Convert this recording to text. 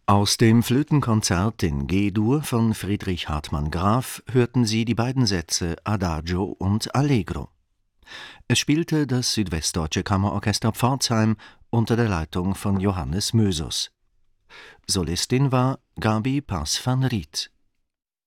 Aus dem Flötenkonzert in G-Dur von Friedrich Hartmann Graf hörten Sie die beiden Sätze Adagio und Allegro. Es spielte das Südwestdeutsche Kammerorchester Pforzheim unter der Leitung von Johannes Mösus. Solistin war Gabi Pass van Riet